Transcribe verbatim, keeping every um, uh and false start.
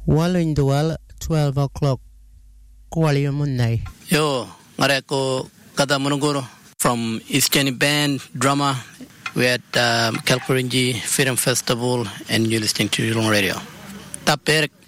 Waling dual twelve o'clock. Kuali Munai. Yo, Mareko Kata Munuguru from Eastern Band drama. We're at um, Kalkurinji Film Festival and you're listening to Yulong Radio. Taper